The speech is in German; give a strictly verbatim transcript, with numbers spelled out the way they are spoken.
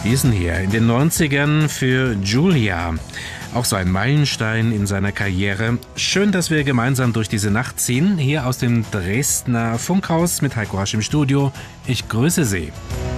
Diesen hier in den neunzigern für Julia. Auch so ein Meilenstein in seiner Karriere. Schön, dass wir gemeinsam durch diese Nacht ziehen. Hier aus dem Dresdner Funkhaus mit Heiko Rasch im Studio. Ich grüße Sie.